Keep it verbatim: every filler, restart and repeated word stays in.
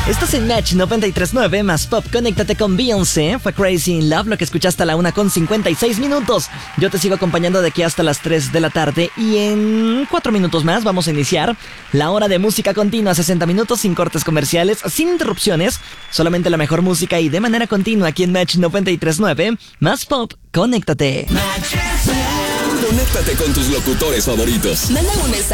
Estás en Match noventa y tres punto nueve más Pop. Conéctate con Beyoncé. Fue Crazy in Love, lo que escuchaste a la una con cincuenta y seis minutos. Yo te sigo acompañando de aquí hasta las tres de la tarde. Y en cuatro minutos más vamos a iniciar la hora de música continua. sesenta minutos sin cortes comerciales, sin interrupciones. Solamente la mejor música y de manera continua aquí en Match noventa y tres punto nueve más Pop. Conéctate. Conéctate con tus locutores favoritos. Manda un mensaje